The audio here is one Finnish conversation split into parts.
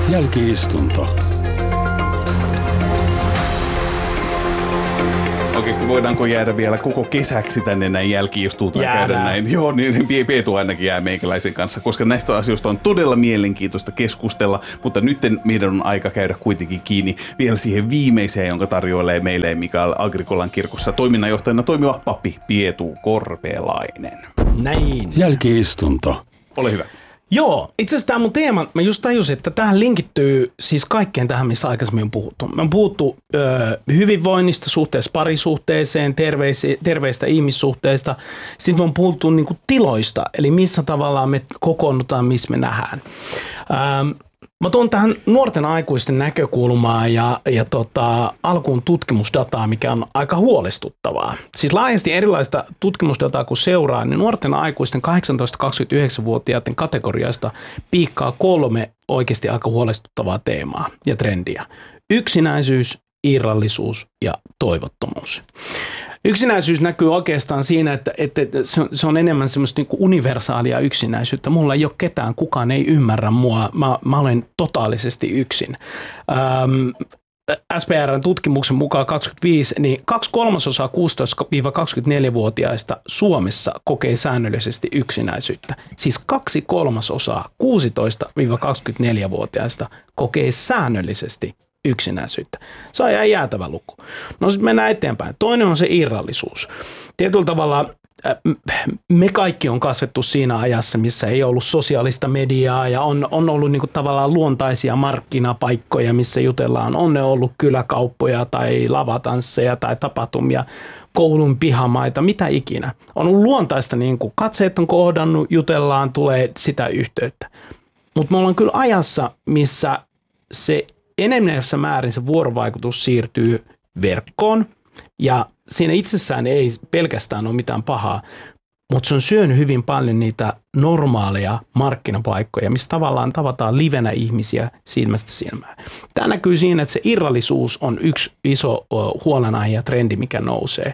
Jälki-istunto. Oikeasti voidaanko jäädä vielä koko kesäksi tänne näin jälki-istuntoon käydä näin? Joo, niin Peetu ainakin jää meikäläisen kanssa, koska näistä asioista on todella mielenkiintoista keskustella, mutta nyt meidän on aika käydä kuitenkin kiinni vielä siihen viimeiseen, jonka tarjoilee meille Mikael Agricolan kirkossa toiminnanjohtajana toimiva pappi Peetu Korpelainen. Näin. Jälki-istunto. Ole hyvä. Joo, itse asiassa tämä mun teema, mä just tajusin, että tähän linkittyy siis kaikkeen tähän, missä aikaisemmin on puhuttu. Me on puhuttu hyvinvoinnista suhteessa parisuhteeseen, terveistä ihmissuhteista. Sitten me on puhuttu niinku tiloista, eli missä tavallaan me kokoonnutaan, missä me nähdään. Mä tuon tähän nuorten aikuisten näkökulmaa ja alkuun tutkimusdataa, mikä on aika huolestuttavaa. Siis laajasti erilaista tutkimusdataa kun seuraa, niin nuorten aikuisten 18-29-vuotiaiden kategoriasta piikkaa 3 oikeasti aika huolestuttavaa teemaa ja trendiä. Yksinäisyys, irrallisuus ja toivottomuus. Yksinäisyys näkyy oikeastaan siinä, että se on enemmän semmoista niinku universaalia yksinäisyyttä. Mulla ei ole ketään, kukaan ei ymmärrä mua. Mä olen totaalisesti yksin. SPR:n tutkimuksen mukaan 25, niin 2/3 16-24-vuotiaista Suomessa kokee säännöllisesti yksinäisyyttä. Siis 2/3 16-24-vuotiaista kokee säännöllisesti yksinäisyyttä. Se on ihan jäätävä luku. No sitten mennään eteenpäin. Toinen on se irrallisuus. Tietyllä tavalla me kaikki on kasvettu siinä ajassa, missä ei ollut sosiaalista mediaa ja on ollut niinku tavallaan luontaisia markkinapaikkoja, missä jutellaan. On ne ollut kyläkauppoja tai lavatansseja tai tapahtumia, koulun pihamaita, mitä ikinä. On ollut luontaista, niin kuin katseet on kohdannut, jutellaan, tulee sitä yhteyttä. Mutta me ollaan kyllä ajassa, missä se enemmässä määrin se vuorovaikutus siirtyy verkkoon ja siinä itsessään ei pelkästään ole mitään pahaa, mutta se on syönyt hyvin paljon niitä normaaleja markkinapaikkoja, missä tavallaan tavataan livenä ihmisiä silmästä silmään. Tämä näkyy siinä, että se irrallisuus on yksi iso huolenaihe ja trendi, mikä nousee.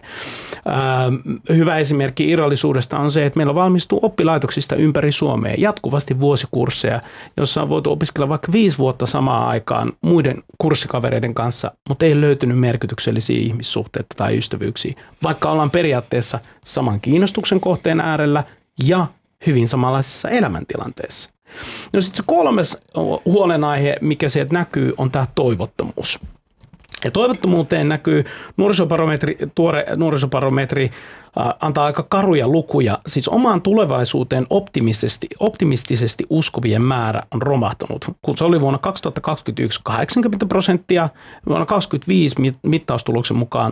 Hyvä esimerkki irrallisuudesta on se, että meillä valmistuu oppilaitoksista ympäri Suomea jatkuvasti vuosikursseja, jossa on voitu opiskella vaikka 5 vuotta samaan aikaan muiden kurssikavereiden kanssa, mutta ei löytynyt merkityksellisiä ihmissuhteita tai ystävyyksiä, vaikka ollaan periaatteessa saman kiinnostuksen kohteen äärellä ja hyvin samanlaisessa elämäntilanteessa. No sitten se 3. huolenaihe, mikä sieltä näkyy, on tämä toivottomuus. Ja toivottomuuteen näkyy tuore nuorisobarometri antaa aika karuja lukuja. Siis omaan tulevaisuuteen optimistisesti uskovien määrä on romahtanut. Kun se oli vuonna 2021 80%, vuonna 2025 mittaustuloksen mukaan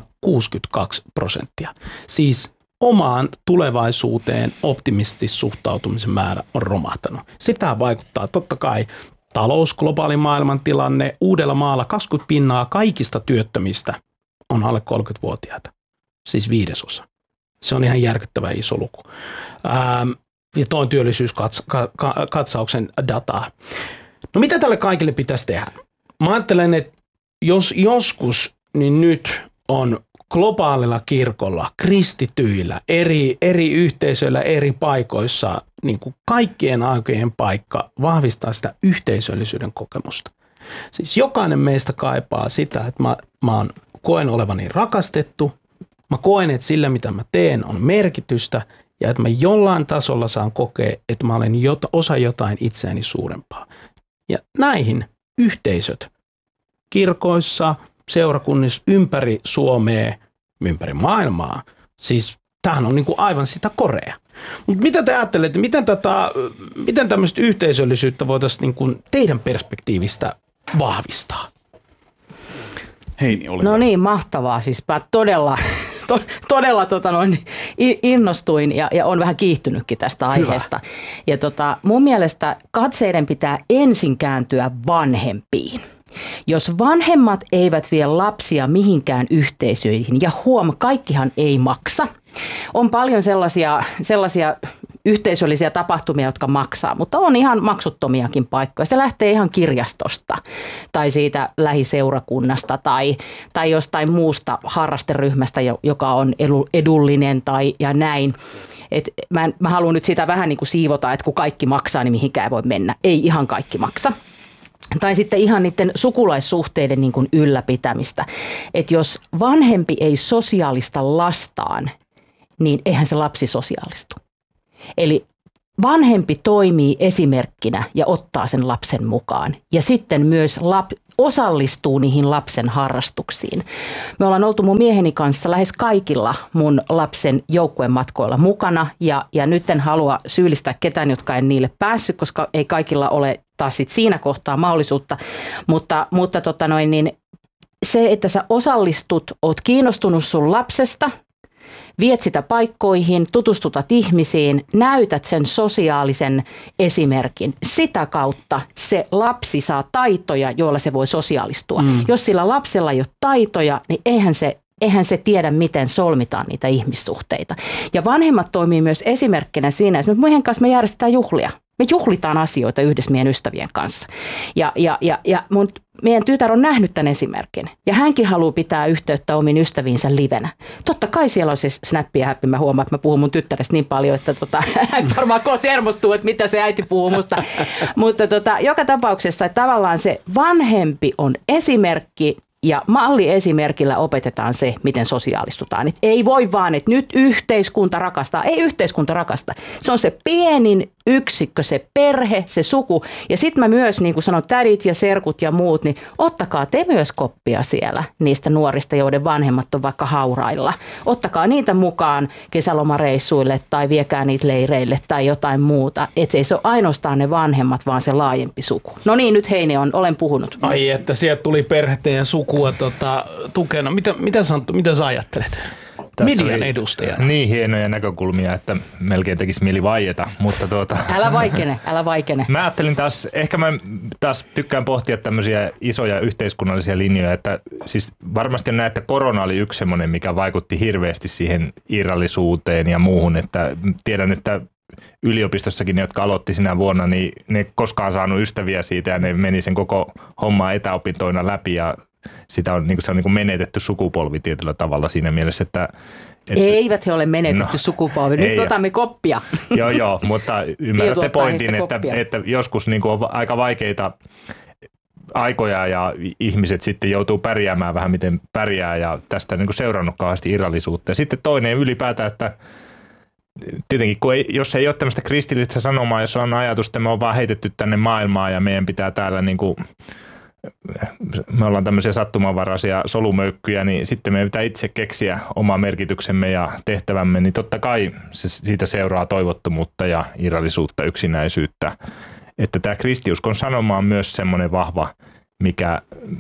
62%. Siis omaan tulevaisuuteen optimistisesti suhtautumisen määrä on romahtanut. Sitä vaikuttaa totta kai talous, globaali maailmantilanne. Uudellamaalla 20% kaikista työttömistä on alle 30-vuotiaita, siis 1/5. Se on ihan järkyttävä iso luku. Ja toin työllisyyskatsauksen dataa. No mitä tälle kaikille pitäisi tehdä? Mä ajattelen, että jos joskus, niin nyt on globaalilla kirkolla, kristityillä, eri yhteisöillä, eri paikoissa, niin kuin kaikkien aikojen paikka vahvistaa sitä yhteisöllisyyden kokemusta. Siis jokainen meistä kaipaa sitä, että mä koen olevani rakastettu, mä koen, että sillä mitä mä teen on merkitystä ja että mä jollain tasolla saan kokea, että mä olen osa jotain itseäni suurempaa. Ja näihin yhteisöt kirkoissa, seurakunnissa ympäri Suomea, ympäri maailmaa. Siis tämähän on niin kuin aivan sitä korea. Mutta mitä te ajattelette, miten tämmöistä yhteisöllisyyttä voitaisiin niin kuin teidän perspektiivistä vahvistaa? Heini, ole No hyvä. niin, mahtavaa. Siis mä todella innostuin ja on vähän kiihtynytkin tästä aiheesta. Ja mun mielestä katseiden pitää ensin kääntyä vanhempiin. Jos vanhemmat eivät vie lapsia mihinkään yhteisöihin, ja kaikkihan ei maksa. On paljon sellaisia yhteisöllisiä tapahtumia, jotka maksaa, mutta on ihan maksuttomiakin paikkoja. Se lähtee ihan kirjastosta tai siitä lähiseurakunnasta tai jostain muusta harrasteryhmästä, joka on edullinen ja näin. Mä haluan nyt sitä vähän niin kuin siivota, että kun kaikki maksaa, niin mihinkään voi mennä. Ei ihan kaikki maksa. Tai sitten ihan niiden sukulaissuhteiden niin kuin ylläpitämistä. Että jos vanhempi ei sosiaalista lastaan, niin eihän se lapsi sosiaalistu. Eli vanhempi toimii esimerkkinä ja ottaa sen lapsen mukaan. Ja sitten myös osallistuu niihin lapsen harrastuksiin. Me ollaan oltu mun mieheni kanssa lähes kaikilla mun lapsen joukkuematkoilla mukana. Ja nyt en halua syyllistää ketään, jotka en niille päässyt, koska ei kaikilla ole taas sit siinä kohtaa mahdollisuutta. Mutta se, että sä osallistut, oot kiinnostunut sun lapsesta, viet sitä paikkoihin, tutustutat ihmisiin, näytät sen sosiaalisen esimerkin. Sitä kautta se lapsi saa taitoja, joilla se voi sosiaalistua. Jos sillä lapsella ei ole taitoja, niin eihän se tiedä, miten solmitaan niitä ihmissuhteita. Ja vanhemmat toimii myös esimerkkinä siinä, että meidän kanssa me järjestetään juhlia. Me juhlitaan asioita yhdessä meidän ystävien kanssa. Ja meidän tytär on nähnyt tämän esimerkin. Ja hänkin haluaa pitää yhteyttä omiin ystäviinsä livenä. Totta kai siellä on se snappi ja häppi. Mä huomaan, että mä puhun mun tyttärestä niin paljon, että hän varmaan kohta hermostuu, että mitä se äiti puhuu musta. Mutta joka tapauksessa että tavallaan se vanhempi on esimerkki. Ja malliesimerkillä opetetaan se, miten sosiaalistutaan. Et ei voi vaan, että nyt yhteiskunta rakastaa. Ei yhteiskunta rakasta. Se on se pienin yksikkö, se perhe, se suku. Ja sitten mä myös, niin kuin sanon, tädit ja serkut ja muut, niin ottakaa te myös koppia siellä niistä nuorista, joiden vanhemmat on vaikka haurailla. Ottakaa niitä mukaan kesälomareissuille tai viekää niitä leireille tai jotain muuta. Että ei se ole ainoastaan ne vanhemmat, vaan se laajempi suku. No niin, nyt Heini olen puhunut. Ai, että sieltä tuli perhettä ja sukua tukena. Mitä sä ajattelet? Median edustaja. Niin hienoja näkökulmia, että melkein tekisi mieli vaieta, mutta Älä vaikene. Mä ajattelin ehkä mä tykkään pohtia tämmöisiä isoja yhteiskunnallisia linjoja, että siis varmasti on näin, että korona oli yksi semmoinen, mikä vaikutti hirveästi siihen irrallisuuteen ja muuhun, että tiedän, että yliopistossakin ne, jotka aloitti sinä vuonna, niin ne ei koskaan saanut ystäviä siitä ja ne meni sen koko hommaa etäopintoina läpi ja sitä on, se on menetetty sukupolvi tietyllä tavalla siinä mielessä, että eivät he ole menetetty sukupolvi. Nyt otamme koppia. Joo, mutta ymmärrätte pointin, että joskus on aika vaikeita aikoja ja ihmiset sitten joutuu pärjäämään vähän miten pärjää ja tästä seurannut kauheasti irrallisuutta. Ja sitten toinen ylipäätään, että tietenkin jos ei ole tämmöistä kristillistä sanomaa, jos on ajatus, että me on vaan heitetty tänne maailmaan ja meidän pitää täällä me ollaan tämmöisiä sattumanvaraisia solumöykkyjä, niin sitten meidän pitää itse keksiä oma merkityksemme ja tehtävämme, niin totta kai siitä seuraa toivottomuutta ja irrallisuutta, yksinäisyyttä. Että tämä kristiuskon sanoma on myös semmoinen vahva, mikä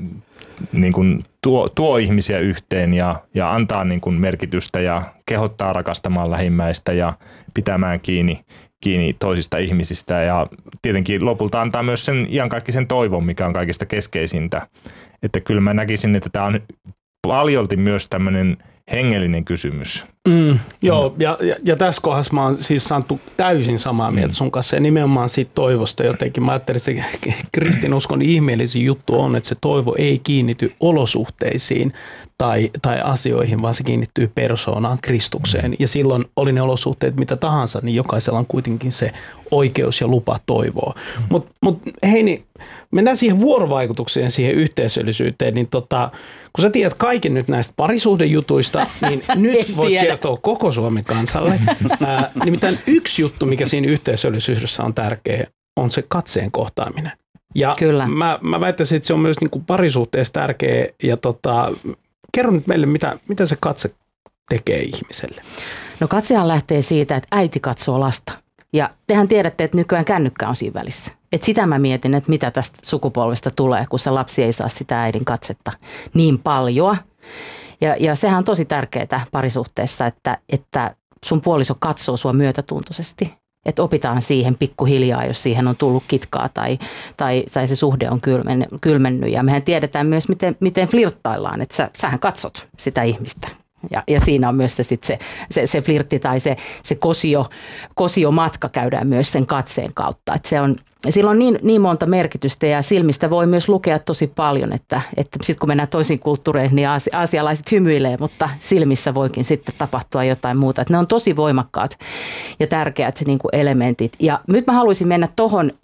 tuo ihmisiä yhteen ja antaa merkitystä ja kehottaa rakastamaan lähimmäistä ja pitämään kiinni toisista ihmisistä ja tietenkin lopulta antaa myös sen iankaikkisen toivon, mikä on kaikista keskeisintä. Että kyllä mä näkisin, että tämä on paljolti myös tämmöinen hengellinen kysymys. Joo, ja tässä kohdassa mä oon siis saanut täysin samaa mieltä sun kanssa ja nimenomaan siitä toivosta jotenkin. Mä ajattelin, että se kristinuskon ihmeellisin juttu on, että se toivo ei kiinnity olosuhteisiin tai asioihin, vaan se kiinnittyy persoonaan, Kristukseen. Ja silloin oli ne olosuhteet mitä tahansa, niin jokaisella on kuitenkin se oikeus ja lupa toivoa. Mut Heini, mennään siihen vuorovaikutukseen, siihen yhteisöllisyyteen, niin kun sä tiedät kaiken nyt näistä parisuhdejutuista, niin nyt voit kertoa koko Suomen kansalle. Nimittäin yksi juttu, mikä siinä yhteisöllisyydessä on tärkeä, on se katseen kohtaaminen. Ja kyllä. Mä väittäisin, että se on myös niin kuin parisuhteessa tärkeä. Ja kerro nyt meille, mitä se katse tekee ihmiselle. No katsehan lähtee siitä, että äiti katsoo lasta. Ja tehän tiedätte, että nykyään kännykkä on siinä välissä. Että sitä mä mietin, että mitä tästä sukupolvesta tulee, kun se lapsi ei saa sitä äidin katsetta niin paljon. Ja sehän on tosi tärkeää parisuhteessa, että sun puoliso katsoo sua myötätuntoisesti. Että opitaan siihen pikkuhiljaa, jos siihen on tullut kitkaa tai se suhde on kylmennyt. Ja mehän tiedetään myös, miten flirttaillaan, että sähän katsot sitä ihmistä. Ja siinä on myös se flirtti tai se kosio matka käydään myös sen katseen kautta. Että sillä on niin monta merkitystä ja silmistä voi myös lukea tosi paljon, että sitten kun mennään toisiin kulttuureihin, niin aasialaiset hymyilee, mutta silmissä voikin sitten tapahtua jotain muuta. Että ne on tosi voimakkaat ja tärkeät se niin kuin elementit. Ja nyt mä haluaisin mennä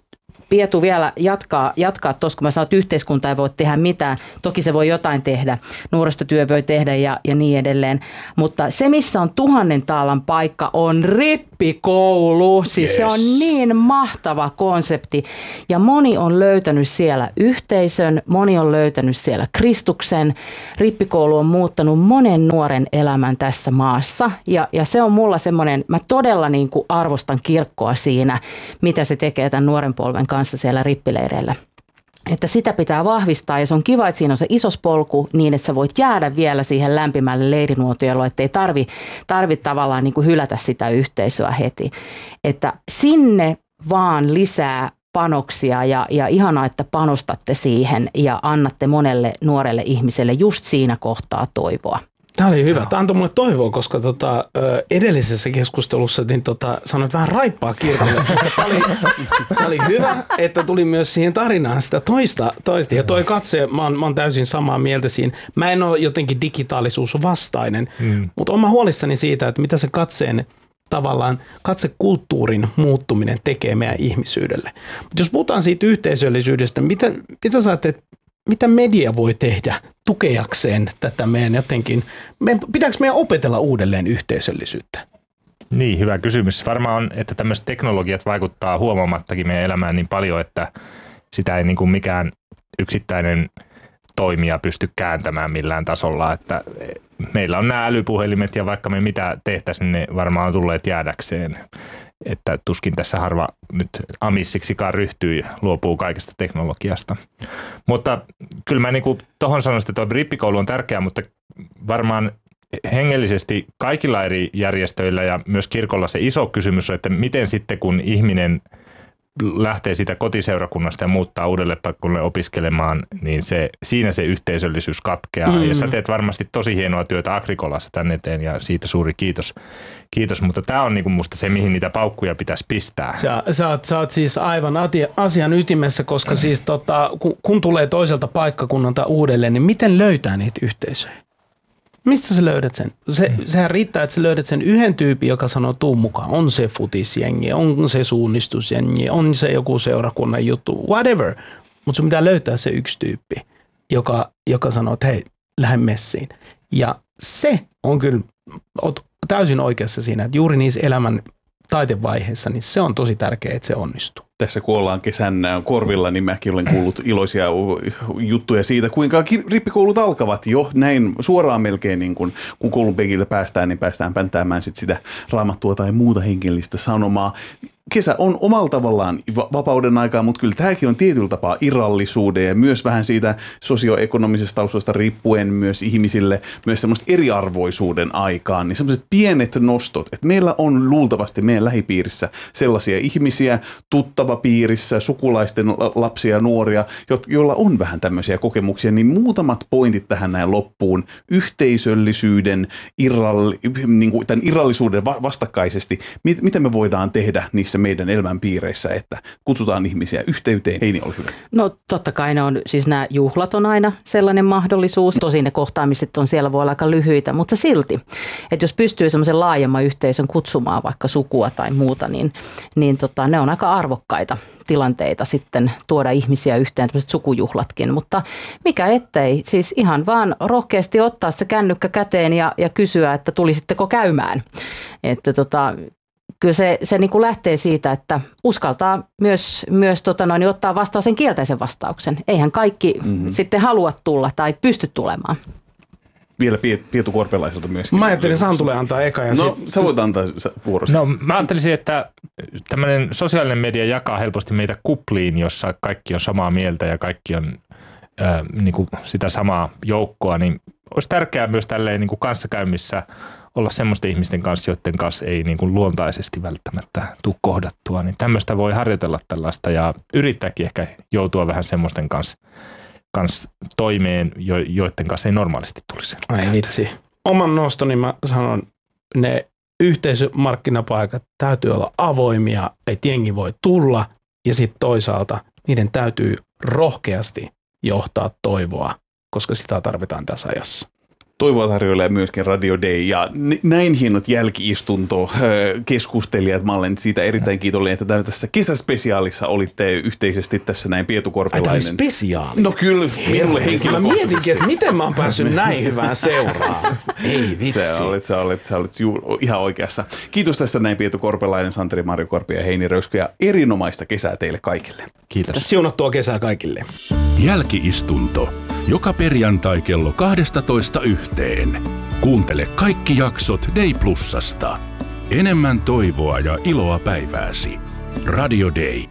Pietu vielä jatkaa tuossa, kun mä sanoin, että yhteiskunta ei voi tehdä mitään. Toki se voi jotain tehdä, nuorisotyö voi tehdä ja niin edelleen. Mutta se, missä on 1000 taalan paikka, on rippikoulu. Siis se on niin mahtava konsepti. Ja moni on löytänyt siellä yhteisön, moni on löytänyt siellä Kristuksen. Rippikoulu on muuttanut monen nuoren elämän tässä maassa. Ja se on mulla semmoinen, mä todella niin kuin arvostan kirkkoa siinä, mitä se tekee tämän nuoren polven kanssa siellä rippileireillä. Että sitä pitää vahvistaa ja se on kiva, että siinä on se iso polku niin, että sä voit jäädä vielä siihen lämpimälle leirinuotiolle, ettei tarvi tavallaan niin kuin hylätä sitä yhteisöä heti. Että sinne vaan lisää panoksia ja ihanaa, että panostatte siihen ja annatte monelle nuorelle ihmiselle just siinä kohtaa toivoa. Tämä oli hyvä. Tämä antoi mulle toivoa, koska edellisessä keskustelussa niin sanoit vähän raippaa kirjalle. Tämä oli hyvä, että tuli myös siihen tarinaan sitä toista. Ja toi katse, mä oon täysin samaa mieltä siinä. Mä en ole jotenkin digitaalisuusvastainen, mutta olen huolissani siitä, että mitä se katsekulttuurin muuttuminen tekee meidän ihmisyydelle. Mutta jos puhutaan siitä yhteisöllisyydestä, mitä sä ajattelet, mitä media voi tehdä tukeakseen tätä meidän jotenkin, pitääkö meidän opetella uudelleen yhteisöllisyyttä? Niin, hyvä kysymys. Varmaan on, että tämmöiset teknologiat vaikuttaa huomaamattakin meidän elämään niin paljon, että sitä ei niin kuin mikään yksittäinen toimija pysty kääntämään millään tasolla, että meillä on nämä älypuhelimet ja vaikka me mitä tehtäisiin, ne varmaan on tulleet jäädäkseen. Että tuskin tässä harva nyt amissiksikaan ryhtyy ja luopuu kaikesta teknologiasta. Mutta kyllä mä niin tuohon sanoisin, että tuo rippikoulu on tärkeä, mutta varmaan hengellisesti kaikilla eri järjestöillä ja myös kirkolla se iso kysymys on, että miten sitten kun ihminen lähtee siitä kotiseurakunnasta ja muuttaa uudelle paikalle opiskelemaan, niin siinä se yhteisöllisyys katkeaa. Ja sä teet varmasti tosi hienoa työtä Agricolassa tänne eteen ja siitä suuri kiitos. Mutta tämä on niinku musta se, mihin niitä paukkuja pitäisi pistää. Sä oot siis aivan asian ytimessä, koska siis kun tulee toiselta paikkakunnalta uudelleen, niin miten löytää niitä yhteisöjä? Mistä sä löydät sen? Sehän riittää, että sä löydät sen yhden tyypin, joka sanoo tuu mukaan. On se futisjengi, on se suunnistusjengi, on se joku seurakunnan juttu, whatever. Mutta sun pitää löytää se yksi tyyppi, joka sanoo, että hei, lähde messiin. Ja se on kyllä, oot täysin oikeassa siinä, että juuri niissä elämän taitevaiheissa, niin se on tosi tärkeää, että se onnistuu. Tässä kun ollaan kesän korvilla, niin mäkin olen kuullut iloisia juttuja siitä, kuinka rippikoulut alkavat jo näin suoraan melkein, niin kun koulun penkiltä päästään, niin päästään päntäämään sitä raamattua tai muuta hengellistä sanomaa. Kesä on omalla tavallaan vapauden aikaa, mutta kyllä tämäkin on tietyllä tapaa irrallisuuden ja myös vähän siitä sosioekonomisesta taustasta riippuen myös ihmisille myös semmoista eriarvoisuuden aikaan, niin semmoiset pienet nostot, että meillä on luultavasti meidän lähipiirissä sellaisia ihmisiä, tuttavapiirissä, sukulaisten lapsia ja nuoria, joilla on vähän tämmöisiä kokemuksia, niin muutamat pointit tähän näin loppuun. Yhteisöllisyyden, tämän irrallisuuden vastakkaisesti, mitä me voidaan tehdä niissä meidän elämänpiireissä, että kutsutaan ihmisiä yhteyteen. Heini, ole hyvä. No totta kai ne on, siis nämä juhlat on aina sellainen mahdollisuus. Tosin ne kohtaamiset on siellä voi olla aika lyhyitä, mutta silti, että jos pystyy semmoisen laajemman yhteisön kutsumaan vaikka sukua tai muuta, niin ne on aika arvokkaita tilanteita sitten tuoda ihmisiä yhteen, tämmöiset sukujuhlatkin. Mutta mikä ettei, siis ihan vaan rohkeasti ottaa se kännykkä käteen ja kysyä, että tulisitteko käymään. Että kyllä se niin kuin lähtee siitä, että uskaltaa myös ottaa vastaan sen kielteisen vastauksen. Eihän kaikki sitten halua tulla tai pysty tulemaan. Vielä Pietu Korpelaiselta myöskin. Mä ajattelin, Saan tulee antaa eka. Ja sä voit antaa vuorosi. No mä ajattelisin, että tämmöinen sosiaalinen media jakaa helposti meitä kupliin, jossa kaikki on samaa mieltä ja kaikki on niin kuin sitä samaa joukkoa, niin olisi tärkeää myös tälleen niin kuin kanssakäymissä olla semmoisten ihmisten kanssa, joiden kanssa ei niin kuin luontaisesti välttämättä tule kohdattua. Niin tämmöistä voi harjoitella tällaista ja yrittääkin ehkä joutua vähän semmoisten kanssa toimeen, joiden kanssa ei normaalisti tulisi. Ai vitsi. Oman nostoni mä sanon, ne yhteisömarkkinapaikat täytyy olla avoimia, että jengi voi tulla ja sitten toisaalta niiden täytyy rohkeasti johtaa toivoa, koska sitä tarvitaan tässä ajassa. Toivoa tarjoilee myöskin Radio Day ja näin hienot jälki-istunto-keskustelijat. Mä olen siitä erittäin kiitollinen, että tässä kesäspesiaalissa olitte yhteisesti tässä näin Pietu Korpelainen. Ai, tämä spesiaali. No kyllä, minulle Mä henkilökohtaisesti. mietinkin, että miten mä oon päässyt näin hyvään seuraan. Ei vitsi. Sä olet ihan oikeassa. Kiitos tästä näin Pietu Korpelainen, Santeri Marjokorpi ja Heini Röyskö ja erinomaista kesää teille kaikille. Kiitos. Siunattua kesää kaikille. Jälki-istunto. Joka perjantai kello 12:00. Kuuntele kaikki jaksot Day Plusasta. Enemmän toivoa ja iloa päivääsi. Radio Day.